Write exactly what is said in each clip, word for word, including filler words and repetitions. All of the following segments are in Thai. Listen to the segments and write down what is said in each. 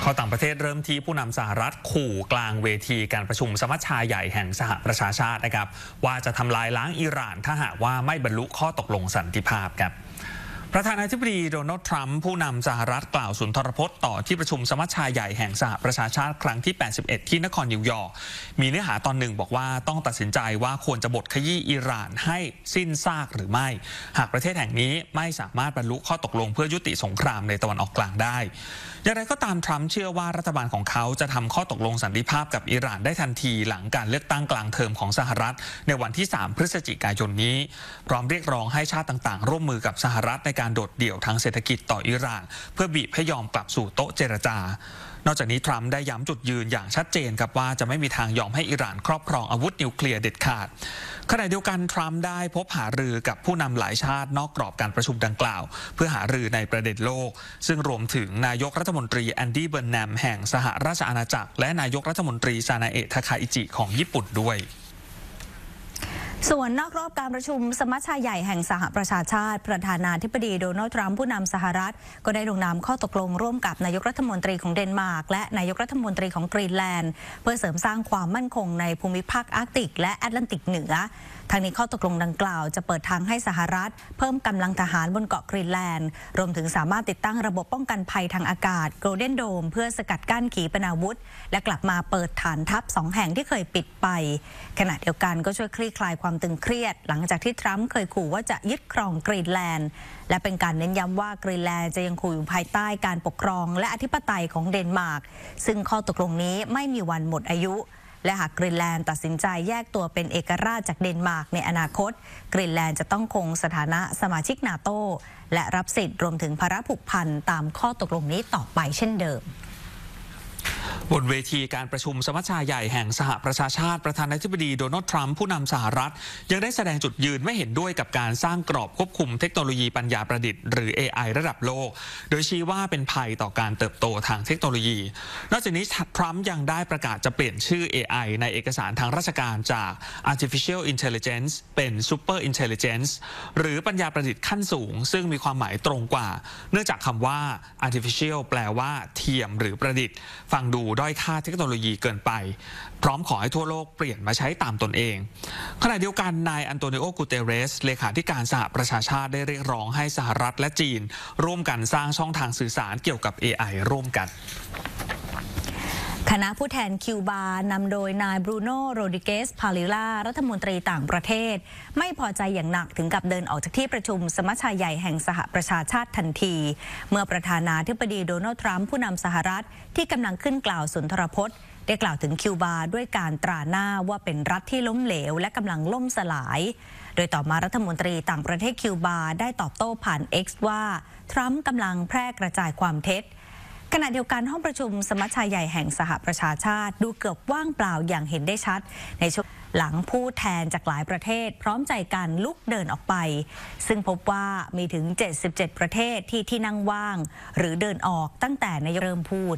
ข้อต่างประเทศเริ่มที่ผู้นำสหรัฐขู่กลางเวทีการประชุมสมัชชาใหญ่แห่งสหประชาชาตินะครับว่าจะทำลายล้างอิหร่านถ้าหากว่าไม่บรรลุข้อตกลงสันติภาพครับประธานาธิบดีโดนัลด์ทรัมป์ผู้นำสหรัฐกล่าวสุนทรพจน์ต่อที่ประชุมสมัชชาใหญ่แห่งสหประชาชาติครั้งที่แปดสิบเอ็ดที่นครนิวยอร์กมีเนื้อหาตอนหนึ่งบอกว่าต้องตัดสินใจว่าควรจะบดขยี้อิหร่านให้สิ้นซากหรือไม่หากประเทศแห่งนี้ไม่สามารถบรรลุข้อตกลงเพื่อยุติสงครามในตะวันออกกลางได้อย่างไรก็ตามทรัมป์เชื่อว่ารัฐบาลของเขาจะทำข้อตกลงสันติภาพกับอิหร่านได้ทันทีหลังการเลือกตั้งกลางเทอมของสหรัฐในวันที่สามพฤศจิกายนนี้พร้อมเรียกร้องให้ชาติต่างๆร่วมมือกับสหรัฐในการโดดเดี่ยวทางเศรษฐกิจต่ออิหร่านเพื่อบีบให้ยอมกลับสู่โต๊ะเจรจานอกจากนี้ทรัมป์ได้ย้ำจุดยืนอย่างชัดเจนครับว่าจะไม่มีทางยอมให้อิหร่านครอบครองอาวุธนิวเคลียร์เด็ดขาดขณะเดียวกันทรัมป์ได้พบหารือกับผู้นำหลายชาตินอกกรอบการประชุมดังกล่าวเพื่อหารือในประเด็นโลกซึ่งรวมถึงนายกรัฐมนตรีแอนดี้เบิร์นแนมแห่งสหราชอาณาจักรและนายกรัฐมนตรีซานาเอะทาคาอิจิของญี่ปุ่นด้วยส่วนนอกรอบการประชุมสมัชชาใหญ่แห่งสหประชาชาติประธานาธิบดีโดนัลด์ทรัมป์ผู้นำสหรัฐก็ได้ลงนามข้อตกลงร่วมกับนายกรัฐมนตรีของเดนมาร์กและนายกรัฐมนตรีของกรีนแลนด์เพื่อเสริมสร้างความมั่นคงในภูมิภาคอาร์กติกและแอตแลนติกเหนือทางนี้ข้อตกลงดังกล่าวจะเปิดทางให้สหรัฐเพิ่มกำลังทหารบนเกาะกรีนแลนด์รวมถึงสามารถติดตั้งระบบป้องกันภัยทางอากาศโกลเด้นโดมเพื่อสกัดกั้นขีปนาวุธและกลับมาเปิดฐานทัพสองแห่งที่เคยปิดไปขณะเดียวกันก็ช่วยคลี่คลายความตึงเครียดหลังจากที่ทรัมป์เคยขู่ว่าจะยึดครองกรีนแลนด์และเป็นการเน้นย้ำว่ากรีนแลนด์จะยังคงอยู่ภายใต้การปกครองและอธิปไตยของเดนมาร์กซึ่งข้อตกลงนี้ไม่มีวันหมดอายุและหากกรีนแลนด์ตัดสินใจแยกตัวเป็นเอกราชจากเดนมาร์กในอนาคตกรีนแลนด์จะต้องคงสถานะสมาชิกนาโตและรับสิทธิ์รวมถึงภาระผูกพันตามข้อตกลงนี้ต่อไปเช่นเดิมบนเวทีการประชุมสมัชชาใหญ่แห่งสหประชาชาติประธานาธิบดีโดนัลด์ทรัมป์ผู้นำสหรัฐยังได้แสดงจุดยืนไม่เห็นด้วยกับการสร้างกรอบควบคุมเทคโนโลยีปัญญาประดิษฐ์หรือ เอ ไอ ระดับโลกโดยชี้ว่าเป็นภัยต่อการเติบโตทางเทคโนโลยีนอกจากนี้ทรัมป์ยังได้ประกาศจะเปลี่ยนชื่อ เอ ไอ ในเอกสารทางราชการจาก artificial intelligence เป็น super intelligence หรือปัญญาประดิษฐ์ขั้นสูงซึ่งมีความหมายตรงกว่าเนื่องจากคำว่า artificial แปลว่าเทียมหรือประดิษฐ์ฟังดูด้อยค่าเทคโนโลยีเกินไปพร้อมขอให้ทั่วโลกเปลี่ยนมาใช้ตามตนเองขณะเดียวกันนายอันโตนิโอ กูเตเรสเลขาธิการสหประชาชาติได้เรียกร้องให้สหรัฐและจีนร่วมกันสร้างช่องทางสื่อสารเกี่ยวกับ เอ ไอ ร่วมกันคณะผู้แทนคิวบานำโดยนายบรูโน่ โรดริเกส พาลิล่ารัฐมนตรีต่างประเทศไม่พอใจอย่างหนักถึงกับเดินออกจากที่ประชุมสมัชชาใหญ่แห่งสหประชาชาติทันทีเมื่อประธานาธิบดีโดนัลด์ทรัมป์ผู้นำสหรัฐที่กำลังขึ้นกล่าวสุนทรพจน์ได้กล่าวถึงคิวบาด้วยการตราหน้าว่าเป็นรัฐที่ล้มเหลวและกำลังล่มสลายโดยต่อมารัฐมนตรีต่างประเทศคิวบาได้ตอบโต้ผ่าน เอ็กซ์ ว่าทรัมป์กำลังแพร่กระจายความเท็จขณะเดียวกันห้องประชุมสมัชชาใหญ่แห่งสหประชาชาติดูเกือบว่างเปล่าอย่างเห็นได้ชัดในช่วงหลังผู้แทนจากหลายประเทศพร้อมใจกันลุกเดินออกไปซึ่งพบว่ามีถึงเจ็ดสิบเจ็ดประเทศที่ที่นั่งว่างหรือเดินออกตั้งแต่นายกเริ่มพูด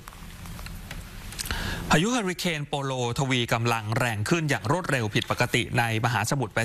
พายุเฮอริเคนโปโลทวีกำลังแรงขึ้นอย่างรวดเร็วผิดปกติในมหาสมุทร